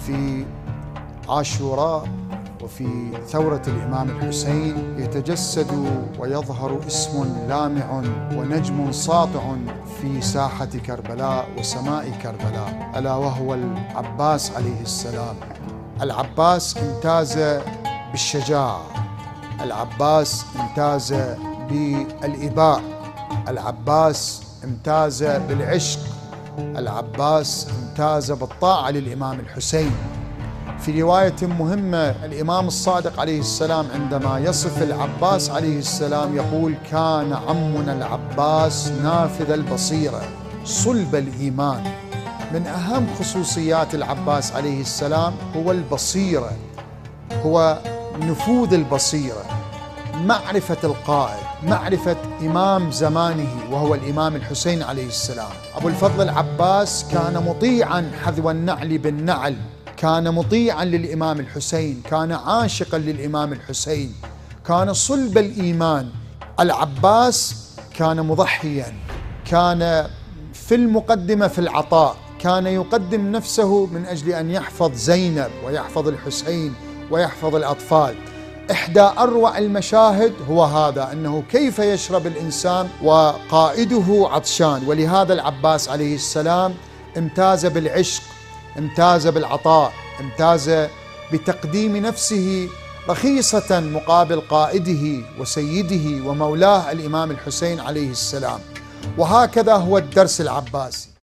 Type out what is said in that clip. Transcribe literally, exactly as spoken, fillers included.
في عاشوراء وفي ثورة الإمام الحسين يتجسد ويظهر اسم لامع ونجم ساطع في ساحة كربلاء وسماء كربلاء، ألا وهو العباس عليه السلام. العباس امتاز بالشجاعة، العباس امتاز بالإباء، العباس امتاز بالعشق، العباس امتاز بالطاعة للإمام الحسين. في رواية مهمة الإمام الصادق عليه السلام عندما يصف العباس عليه السلام يقول: كان عمنا العباس نافذ البصيرة صلب الإيمان. من أهم خصوصيات العباس عليه السلام هو البصيرة، هو نفوذ البصيرة، معرفة القائد، معرفة إمام زمانه وهو الإمام الحسين عليه السلام. أبو الفضل العباس كان مطيعا حذو النعل بالنعل، كان مطيعا للإمام الحسين، كان عاشقا للإمام الحسين، كان صلب الإيمان. العباس كان مضحيا، كان في المقدمة في العطاء، كان يقدم نفسه من أجل أن يحفظ زينب ويحفظ الحسين ويحفظ الأطفال. إحدى أروع المشاهد هو هذا، أنه كيف يشرب الإنسان وقائده عطشان. ولهذا العباس عليه السلام امتاز بالعشق، امتاز بالعطاء، امتاز بتقديم نفسه رخيصة مقابل قائده وسيده ومولاه الإمام الحسين عليه السلام. وهكذا هو الدرس العباسي.